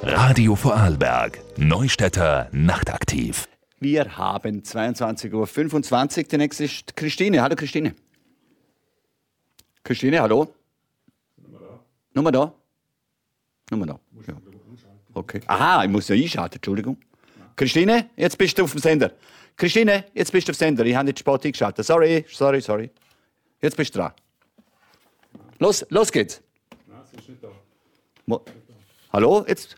Radio Vorarlberg, Neustädter nachtaktiv. Wir haben 22.25 Uhr. Die nächste ist Christine. Hallo Christine. Christine, hallo. Nummer da. Nummer da. Ja. Okay. Aha, ich muss ja einschalten, Entschuldigung. Christine, jetzt bist du auf dem Sender. Christine, jetzt bist du auf dem Sender. Ich habe nicht Sport eingeschaltet. Sorry. Jetzt bist du dran. Los geht's. Nein, sie ist nicht da. Hallo, jetzt.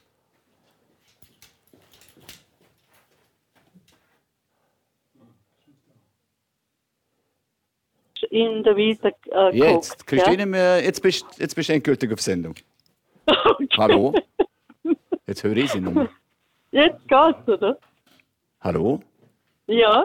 In der Wiese Jetzt, geguckt, Christine, jetzt bist du endgültig auf Sendung. Okay. Hallo? Jetzt höre ich sie nochmal. Jetzt geht's, oder? Hallo? Ja.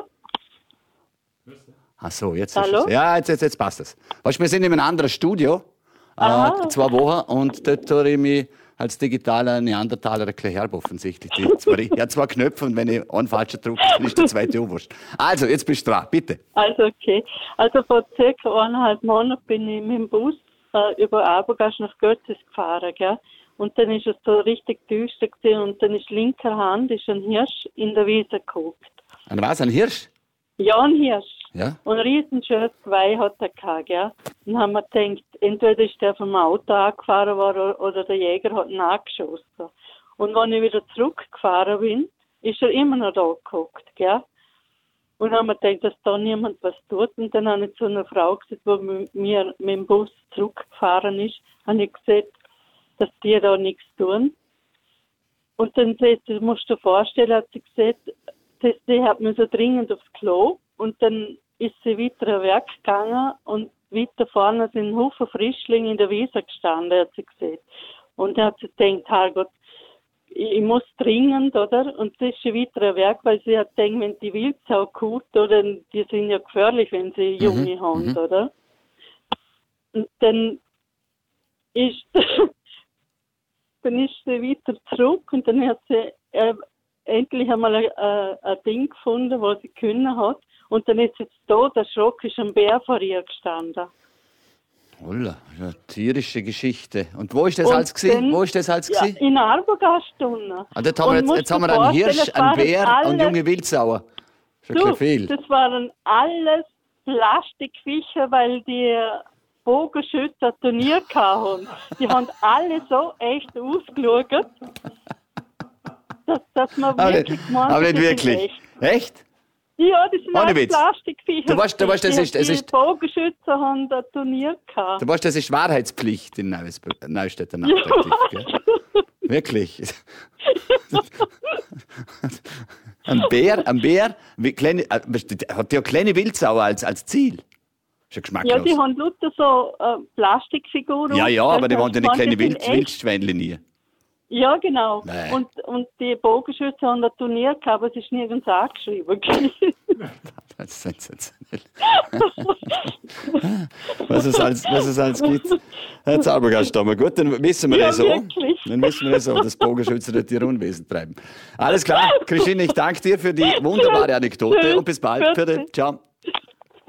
Ach so, jetzt Hallo? ist es. Ja, jetzt passt es. Weißt du, wir sind in einem anderen Studio, 2 Wochen, und dort tue ich mich als digitaler Neandertaler erklären, offensichtlich. Ich habe 2 Knöpfe und wenn ich einen falschen drücke, dann ist der zweite Oberst. Also, jetzt bist du dran, bitte. Also, okay. Also, vor circa 1,5 Monaten bin ich mit dem Bus über Abergast nach Götzis gefahren, gell? Und dann ist es so richtig düster gewesen, und dann ist linker Hand ist ein Hirsch in der Wiese geguckt. Ein was, ein Hirsch? Ja, ein Hirsch. Ja. Und ein riesenschönes Geweih hat er gehabt, gell? Dann haben wir gedacht, entweder ist der vom Auto angefahren worden oder der Jäger hat ihn angeschossen. Und als ich wieder zurückgefahren bin, ist er immer noch da geguckt, gell? Und dann haben wir gedacht, dass da niemand was tut. Und dann habe ich zu einer Frau gesagt, die mit mir mit dem Bus zurückgefahren ist, habe ich gesagt, dass die da nichts tun. Und dann musst du dir vorstellen, hat sie gesagt, sie hat mir so dringend aufs Klo. Und dann ist sie weiter Werk gegangen und weiter vorne sind ein Haufen Frischlinge in der Wiese gestanden, hat sie gesehen. Und dann hat sie gedacht, Herrgott, ich muss dringend, oder? Und sie ist schon weiter Werk, weil sie hat gedacht, wenn die Wildsau kaut, oder, die sind ja gefährlich, wenn sie Junge haben, oder? Und dann ist sie weiter zurück und dann hat sie endlich einmal ein Ding gefunden, was sie können hat. Und dann ist jetzt da, der Schrock ist ein Bär vor ihr gestanden. Holla, eine tierische Geschichte. Und wo ist das alles gewesen? Ja, in Arbogast unten. Ah, jetzt haben wir einen Hirsch, einen Bär und junge Wildsauer. Schon viel. Das waren alles Plastikviecher, weil die Bogenschützer Turnier hatten. Die haben alle so echt ausgeschaut, dass man wirklich gemeint hat, aber nicht wirklich. Echt? Ja, das sind Ohne alles Witz. Plastikviecher. Du weißt, die Bogenschützer haben ein Turnier gehabt. Du weißt, das ist Wahrheitspflicht in Neustädter Nachtaktiv, gell? Wirklich. Ein Bär, wie kleine, hat ja kleine Wildsauer als Ziel. Ist ja geschmacklos. Ja, die haben lauter so Plastikfiguren. Ja, aber die wollen ja nicht kleine Wildschweinchen nie. Ja, genau. Nee. Und die Bogenschützer haben ein Turnier gehabt, aber es ist nirgends angeschrieben. Das ist sensationell. was es alles gibt. Jetzt Arbogast da mal. Gut, dann wissen wir das so. Wirklich. Dann wissen wir so, dass Bogenschützer nicht ihr Unwesen treiben. Alles klar. Christine, ich danke dir für die wunderbare Anekdote und bis bald. Bitte. Ciao.